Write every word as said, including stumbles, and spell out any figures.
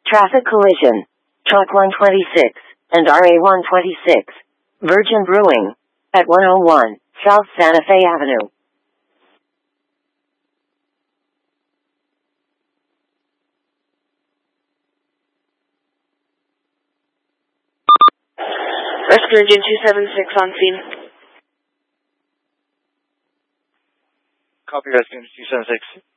Traffic collision. Truck one twenty-six and R A one twenty-six. Virgin Brewing. At one oh one South Santa Fe Avenue. Rescue Engine two seven six on scene. Copy, Rescue Engine two seven six.